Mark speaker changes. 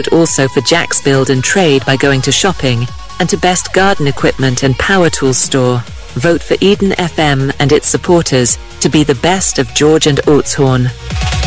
Speaker 1: vote also for Jack's Build and Trade by going to shopping, and to Best Garden Equipment and Power Tools Store. Vote for Eden FM and its supporters to be the best of George and Oatshorn.